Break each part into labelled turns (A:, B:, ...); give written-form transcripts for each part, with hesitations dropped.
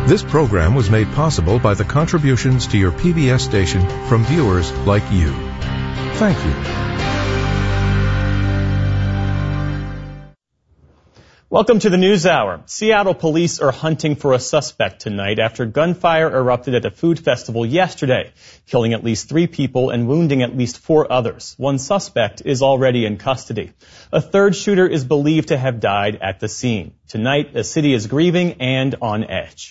A: This program was made possible by the contributions to your PBS station from viewers like you. Thank you.
B: Welcome to the News Hour. Seattle police are hunting for a suspect tonight after gunfire erupted at a food festival yesterday, killing at least 3 people and wounding at least 4 others. One suspect is already in custody. A third shooter is believed to have died at the scene. Tonight, the city is grieving and on edge.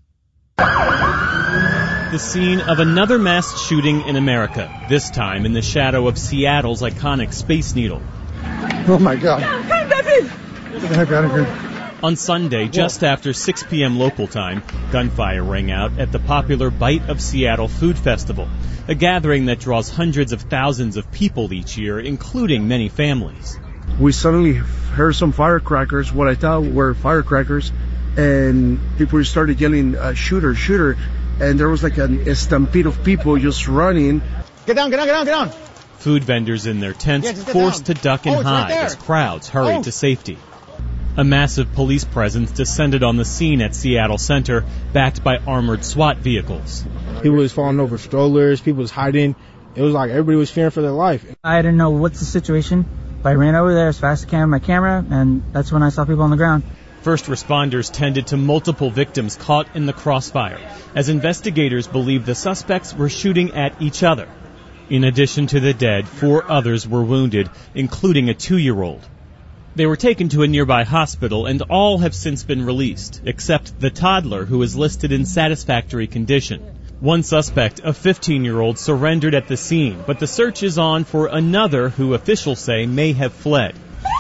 B: The scene of another mass shooting in America, this time in the shadow of Seattle's iconic Space Needle.
C: Oh my God. Get the heck out of here.
B: On Sunday, just after 6 p.m. local time, gunfire rang out at the popular Bite of Seattle Food Festival, a gathering that draws hundreds of thousands of people each year, including many families.
C: We suddenly heard some firecrackers, what I thought were firecrackers, and people started yelling, shooter, shooter, and there was like a stampede of people just running.
D: Get down, get down, get down, get down!
B: Food vendors in their tents forced to duck and hide as crowds hurried to safety. A massive police presence descended on the scene at Seattle Center, backed by armored SWAT vehicles.
E: People was falling over strollers, people was hiding. It was like everybody was fearing for their life.
F: I didn't know what's the situation, but I ran over there as fast as I can with my camera, and that's when I saw people on the ground.
B: First responders tended to multiple victims caught in the crossfire, as investigators believe the suspects were shooting at each other. In addition to the dead, 4 others were wounded, including a 2-year-old. They were taken to a nearby hospital, and all have since been released, except the toddler, who is listed in satisfactory condition. One suspect, a 15-year-old, surrendered at the scene, but the search is on for another who officials say may have fled.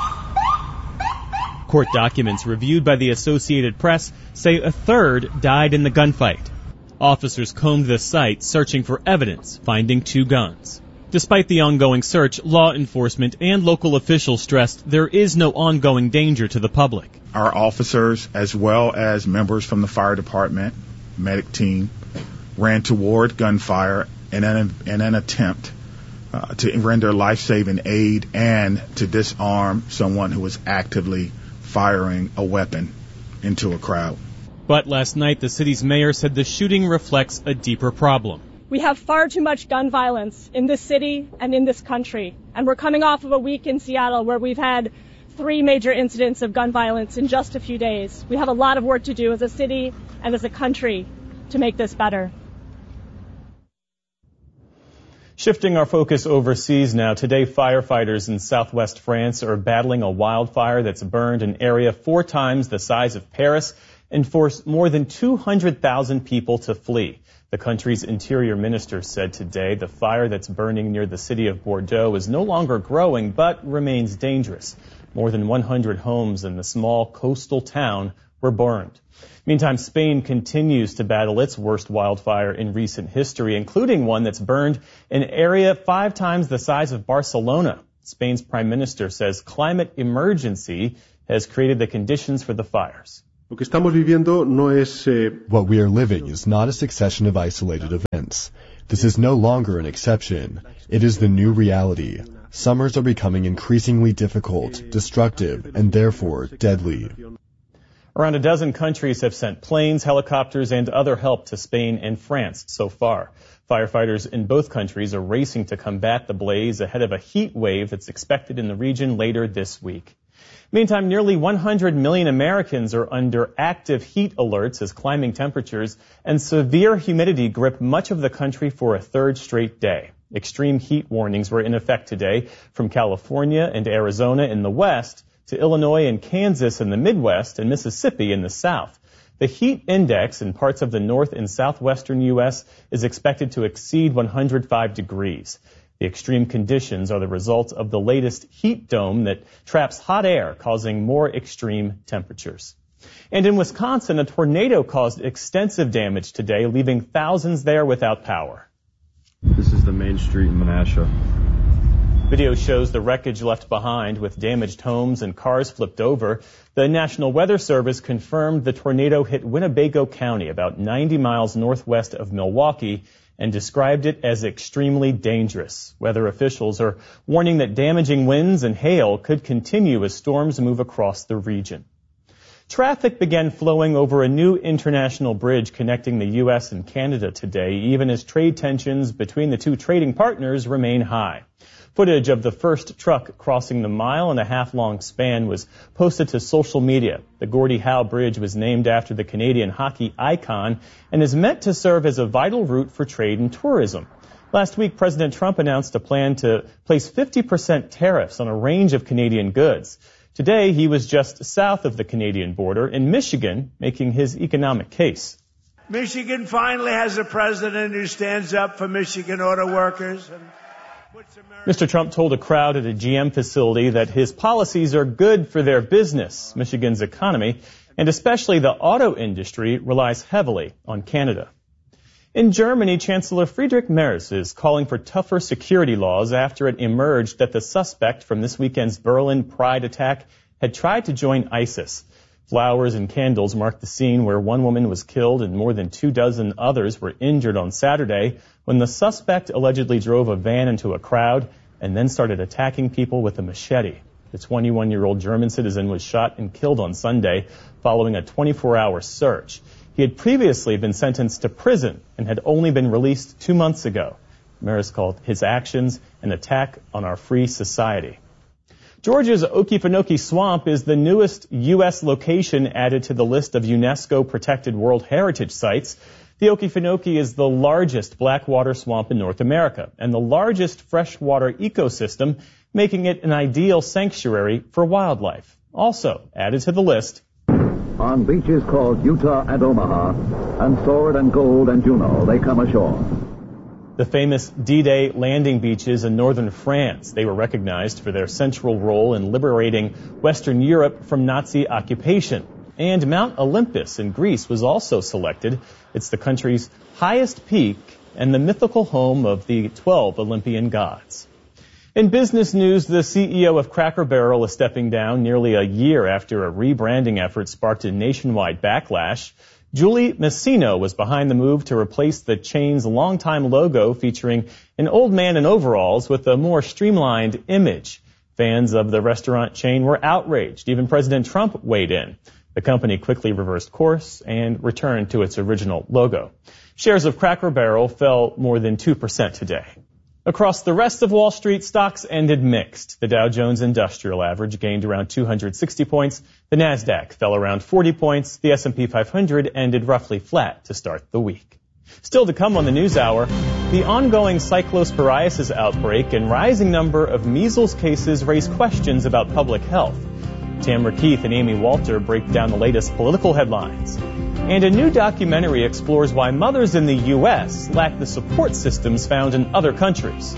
B: Court documents reviewed by the Associated Press say a third died in the gunfight. Officers combed the site searching for evidence, finding 2 guns. Despite the ongoing search, law enforcement and local officials stressed there is no ongoing danger to the public.
G: Our officers, as well as members from the fire department, medic team, ran toward gunfire in an attempt to render life-saving aid and to disarm someone who was actively firing a weapon into a crowd.
B: But last night, the city's mayor said the shooting reflects a deeper problem.
H: We have far too much gun violence in this city and in this country. And we're coming off of a week in Seattle where we've had 3 major incidents of gun violence in just a few days. We have a lot of work to do as a city and as a country to make this better.
B: Shifting our focus overseas now, today firefighters in southwest France are battling a wildfire that's burned an area 4 times the size of Paris and forced more than 200,000 people to flee. The country's interior minister said today the fire that's burning near the city of Bordeaux is no longer growing but remains dangerous. More than 100 homes in the small coastal town were burned. Meantime, Spain continues to battle its worst wildfire in recent history, including one that's burned an area 5 times the size of Barcelona. Spain's prime minister says climate emergency has created the conditions for the fires.
I: What we are living is not a succession of isolated events. This is no longer an exception. It is the new reality. Summers are becoming increasingly difficult, destructive, and therefore deadly.
B: Around a dozen countries have sent planes, helicopters, and other help to Spain and France so far. Firefighters in both countries are racing to combat the blaze ahead of a heat wave that's expected in the region later this week. Meantime, nearly 100 million Americans are under active heat alerts as climbing temperatures and severe humidity grip much of the country for a 3rd straight day. Extreme heat warnings were in effect today from California and Arizona in the west to Illinois and Kansas in the Midwest and Mississippi in the South. The heat index in parts of the north and southwestern U.S. is expected to exceed 105 degrees. The extreme conditions are the result of the latest heat dome that traps hot air, causing more extreme temperatures. And in Wisconsin, a tornado caused extensive damage today, leaving thousands there without power.
J: This is the main street in Menasha.
B: Video shows the wreckage left behind with damaged homes and cars flipped over. The National Weather Service confirmed the tornado hit Winnebago County, about 90 miles northwest of Milwaukee, and described it as extremely dangerous. Weather officials are warning that damaging winds and hail could continue as storms move across the region. Traffic began flowing over a new international bridge connecting the U.S. and Canada today, even as trade tensions between the two trading partners remain high. Footage of the first truck crossing the mile-and-a-half-long span was posted to social media. The Gordie Howe Bridge was named after the Canadian hockey icon and is meant to serve as a vital route for trade and tourism. Last week, President Trump announced a plan to place 50% tariffs on a range of Canadian goods. Today, he was just south of the Canadian border in Michigan, making his economic case.
D: Michigan finally has a president who stands up for Michigan auto workers.
B: Mr. Trump told a crowd at a GM facility that his policies are good for their business. Michigan's economy, and especially the auto industry, relies heavily on Canada. In Germany, Chancellor Friedrich Merz is calling for tougher security laws after it emerged that the suspect from this weekend's Berlin Pride attack had tried to join ISIS. Flowers and candles marked the scene where one woman was killed and more than 24 others were injured on Saturday when the suspect allegedly drove a van into a crowd and then started attacking people with a machete. The 21-year-old German citizen was shot and killed on Sunday following a 24-hour search. He had previously been sentenced to prison and had only been released 2 months ago. Merz called his actions an attack on our free society. Georgia's Okefenokee Swamp is the newest U.S. location added to the list of UNESCO-protected World Heritage Sites. The Okefenokee is the largest blackwater swamp in North America and the largest freshwater ecosystem, making it an ideal sanctuary for wildlife. Also added to the list,
K: on beaches called Utah and Omaha, and Sword and Gold and Juneau, they come ashore.
B: The famous D-Day landing beaches in northern France. They were recognized for their central role in liberating Western Europe from Nazi occupation. And Mount Olympus in Greece was also selected. It's the country's highest peak and the mythical home of the 12 Olympian gods. In business news, the CEO of Cracker Barrel is stepping down nearly a year after a rebranding effort sparked a nationwide backlash. Julie Messino was behind the move to replace the chain's longtime logo featuring an old man in overalls with a more streamlined image. Fans of the restaurant chain were outraged. Even President Trump weighed in. The company quickly reversed course and returned to its original logo. Shares of Cracker Barrel fell more than 2% today. Across the rest of Wall Street, stocks ended mixed. The Dow Jones Industrial Average gained around 260 points. The Nasdaq fell around 40 points. The S&P 500 ended roughly flat to start the week. Still to come on the News Hour, the ongoing cyclosporiasis outbreak and rising number of measles cases raise questions about public health. Tamara Keith and Amy Walter break down the latest political headlines. And a new documentary explores why mothers in the U.S. lack the support systems found in other countries.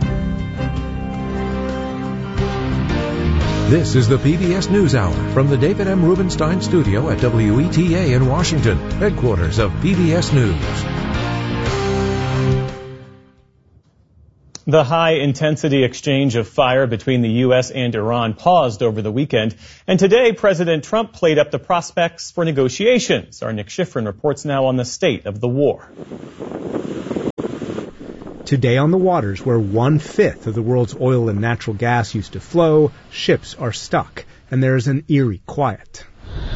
A: This is the PBS NewsHour from the David M. Rubenstein Studio at WETA in Washington, headquarters of PBS News.
B: The high-intensity exchange of fire between the U.S. and Iran paused over the weekend, and today President Trump played up the prospects for negotiations. Our Nick Schifrin reports now on the state of the war.
L: Today on the waters where 1/5 of the world's oil and natural gas used to flow, ships are stuck, and there's an eerie quiet.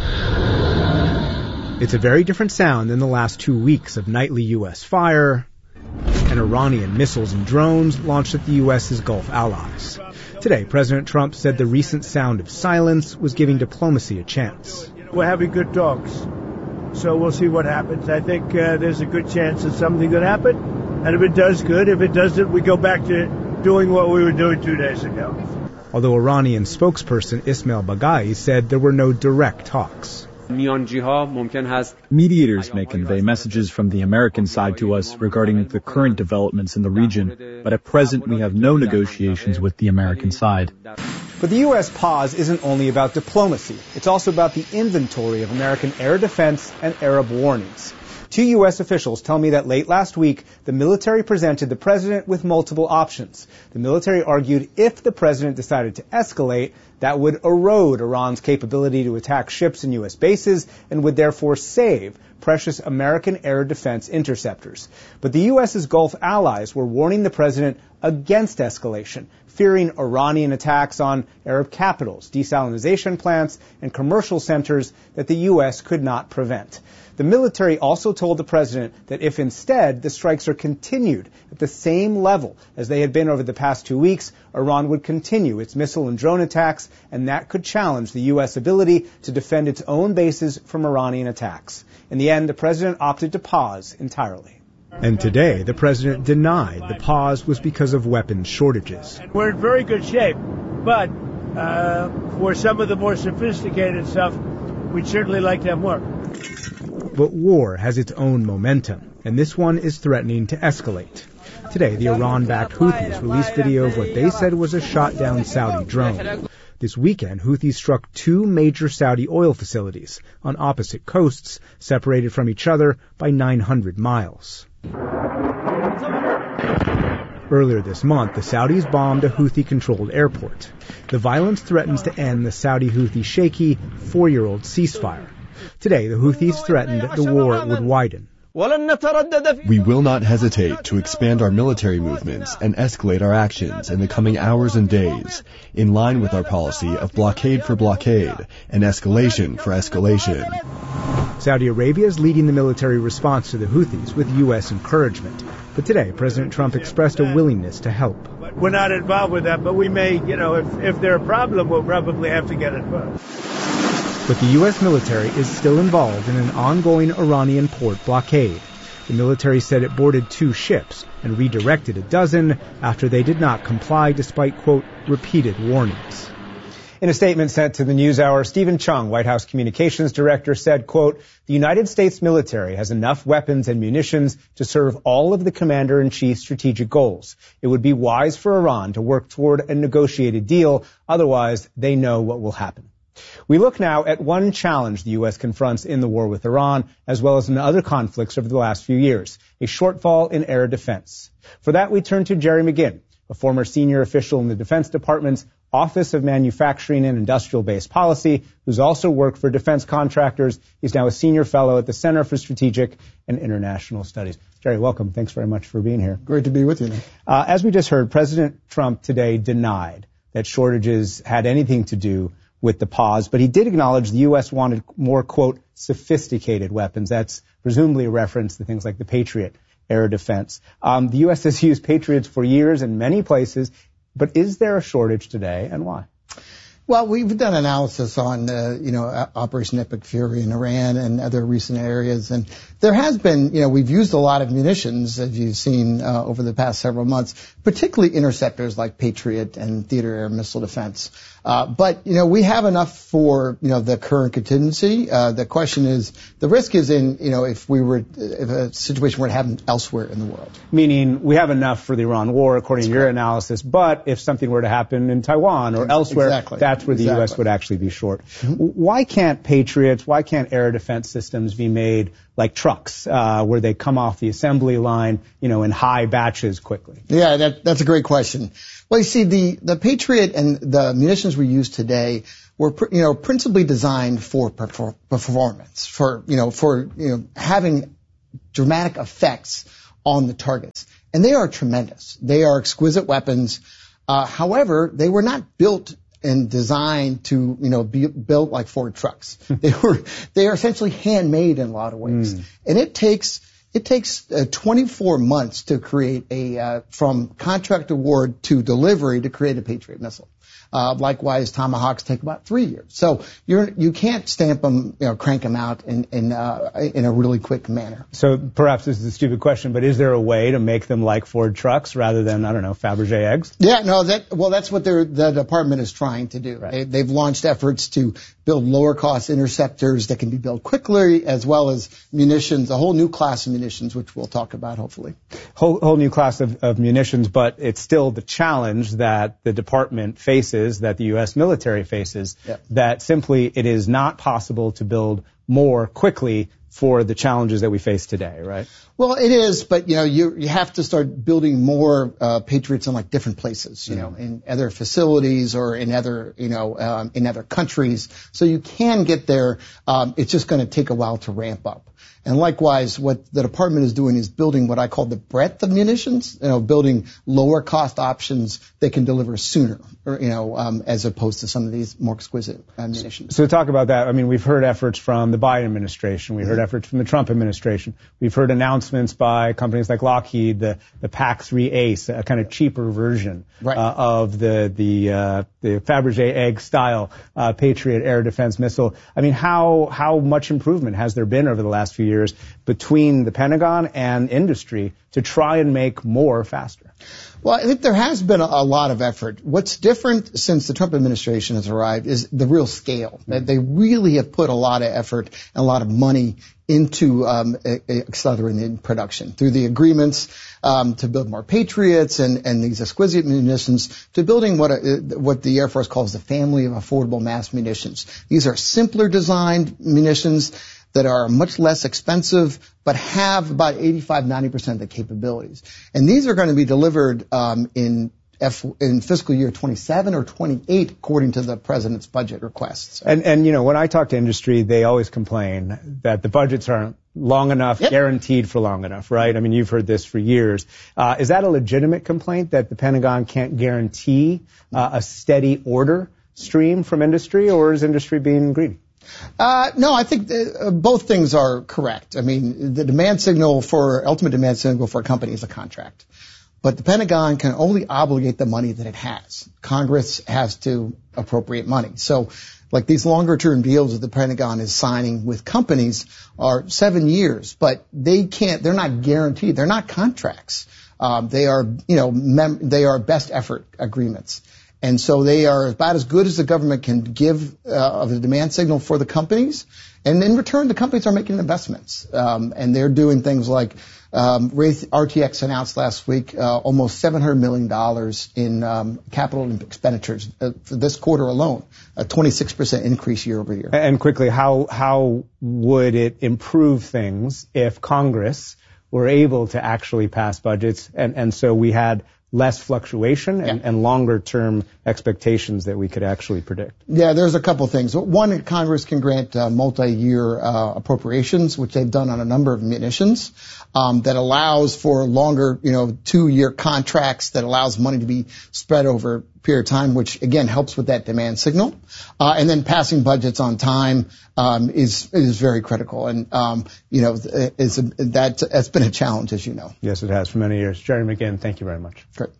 L: It's a very different sound than the last 2 weeks of nightly U.S. fire and Iranian missiles and drones launched at the U.S.'s Gulf allies. Today, President Trump said the recent sound of silence was giving diplomacy a chance.
D: We're having good talks, so we'll see what happens. I think there's a good chance that something could happen, and if it does, good. If it doesn't, we go back to doing what we were doing 2 days ago.
L: Although Iranian spokesperson Ismail Baghai said there were no direct talks.
J: Mediators may convey messages from the American side to us regarding the current developments in the region, but at present we have no negotiations with the American side.
L: But the U.S. pause isn't only about diplomacy. It's also about the inventory of American air defense and Arab warnings. 2 U.S. officials tell me that late last week, the military presented the president with multiple options. The military argued if the president decided to escalate, That would erode Iran's capability to attack ships and U.S. bases and would therefore save precious American air defense interceptors. But the U.S.'s Gulf allies were warning the president against escalation, fearing Iranian attacks on Arab capitals, desalination plants, and commercial centers that the U.S. could not prevent. The military also told the president that if instead the strikes are continued at the same level as they had been over the past 2 weeks, Iran would continue its missile and drone attacks, and that could challenge the U.S. ability to defend its own bases from Iranian attacks. In the end, the president opted to pause entirely. And today, the president denied the pause was because of weapons shortages.
D: We're in very good shape, but for some of the more sophisticated stuff, we'd certainly like to have more.
L: But war has its own momentum, and this one is threatening to escalate. Today, the Iran-backed Houthis released video of what they said was a shot-down Saudi drone. This weekend, Houthis struck 2 major Saudi oil facilities on opposite coasts, separated from each other by 900 miles. Earlier this month, the Saudis bombed a Houthi-controlled airport. The violence threatens to end the Saudi-Houthi shaky 4-year-old ceasefire. Today, the Houthis threatened the war would widen.
I: We will not hesitate to expand our military movements and escalate our actions in the coming hours and days, in line with our policy of blockade for blockade and escalation for escalation.
L: Saudi Arabia is leading the military response to the Houthis with U.S. encouragement. But today, President Trump expressed a willingness to help.
D: We're not involved with that, but we may, if they're a problem, we'll probably have to get involved.
L: But the U.S. military is still involved in an ongoing Iranian port blockade. The military said it boarded 2 ships and redirected a dozen after they did not comply despite, quote, repeated warnings. In a statement sent to the NewsHour, Stephen Chung, White House Communications Director, said, quote, the United States military has enough weapons and munitions to serve all of the commander-in-chief's strategic goals. It would be wise for Iran to work toward a negotiated deal. Otherwise, they know what will happen. We look now at one challenge the U.S. confronts in the war with Iran, as well as in other conflicts over the last few years, a shortfall in air defense. For that, we turn to Jerry McGinn, a former senior official in the Defense Department's Office of Manufacturing and Industrial Base Policy, who's also worked for defense contractors. He's now a senior fellow at the Center for Strategic and International Studies. Jerry, welcome. Thanks very much for being here.
M: Great to be with you, Nick.
L: As we just heard, President Trump today denied that shortages had anything to do with the pause, but he did acknowledge the U.S. wanted more, quote, sophisticated weapons. That's presumably a reference to things like the Patriot air defense. The U.S. has used Patriots for years in many places, but is there a shortage today, and why?
M: Well, we've done analysis on, Operation Epic Fury in Iran and other recent areas, and there has been, we've used a lot of munitions, as you've seen over the past several months, particularly interceptors like Patriot and theater air missile defense. But we have enough for, the current contingency. The question is, the risk is in, if a situation were to happen elsewhere in the world.
L: Meaning we have enough for the Iran war, according to your analysis, but if something were to happen in Taiwan or elsewhere, that's where the U.S. would actually be short. Mm-hmm. Why can't Patriots, why can't air defense systems be made like trucks, where they come off the assembly line, in high batches quickly?
M: Yeah, that's a great question. Well, you see, the Patriot and the munitions we use today were, principally designed for performance, for having dramatic effects on the targets. And they are tremendous. They are exquisite weapons. However, they were not built and designed to, be built like Ford trucks. They are essentially handmade in a lot of ways. And it takes 24 months to create from contract award to delivery to create a Patriot missile. Likewise, Tomahawks take about 3 years. So you can't stamp them, crank them out in a really quick manner.
L: So perhaps this is a stupid question, but is there a way to make them like Ford trucks rather than, Fabergé eggs?
M: Yeah, no, that's what the department is trying to do. Right. They've launched efforts to build lower cost interceptors that can be built quickly, as well as munitions, a whole new class of munitions, which we'll talk about hopefully.
L: Whole new class of munitions, but it's still the challenge that the department faces, that the U.S. military faces, that simply it is not possible to build more quickly for the challenges that we face today, right?
M: Well, it is, but you have to start building more Patriots in like different places, in other facilities or in other, in other countries. So you can get there. It's just going to take a while to ramp up. And likewise, what the department is doing is building what I call the breadth of munitions, building lower cost options that can deliver sooner, as opposed to some of these more exquisite munitions.
L: So to talk about that, I mean, we've heard efforts from the Biden administration. We've heard efforts from the Trump administration. We've heard announcements by companies like Lockheed, the PAC-3 Ace, a kind of cheaper version of the Fabergé egg style Patriot air defense missile. I mean, how much improvement has there been over the last few years between the Pentagon and industry to try and make more faster?
M: Well, I think there has been a lot of effort. What's different since the Trump administration has arrived is the real scale. They really have put a lot of effort and a lot of money into accelerating production through the agreements to build more Patriots and these exquisite munitions, to building what the Air Force calls the family of affordable mass munitions. These are simpler designed munitions that are much less expensive, but have about 85-90% of the capabilities. And these are going to be delivered in fiscal year 27 or 28, according to the president's budget requests.
L: And when I talk to industry, they always complain that the budgets aren't long enough, guaranteed for long enough, right? I mean, you've heard this for years. Is that a legitimate complaint, that the Pentagon can't guarantee a steady order stream from industry, or is industry being greedy?
M: No, I think both things are correct. I mean, the ultimate demand signal for a company is a contract. But the Pentagon can only obligate the money that it has. Congress has to appropriate money. So, like these longer-term deals that the Pentagon is signing with companies are 7 years, but they're not guaranteed. They're not contracts. They are best effort agreements. And so they are about as good as the government can give of a demand signal for the companies. And in return, the companies are making investments. And they're doing things like RTX announced last week almost $700 million in capital expenditures for this quarter alone, a 26% increase year over year.
L: And quickly, how would it improve things if Congress were able to actually pass budgets and so we had less fluctuation and longer-term expectations that we could actually predict?
M: Yeah, there's a couple things. One, Congress can grant multi-year appropriations, which they've done on a number of munitions, that allows for longer, 2-year contracts, that allows money to be spread over a period of time, which again helps with that demand signal. And then passing budgets on time is very critical, and that's been a challenge, as you know.
L: Yes, it has for many years. Jerry McGinn, thank you very much.
M: Great.